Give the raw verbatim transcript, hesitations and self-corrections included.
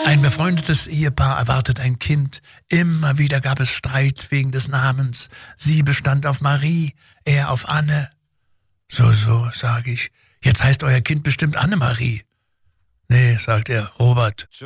Ein befreundetes Ehepaar erwartet ein Kind. Immer wieder gab es Streit wegen des Namens. Sie bestand auf Marie, er auf Anne. So, so, sage ich. Jetzt heißt euer Kind bestimmt Annemarie. Nee, sagt er, Robert.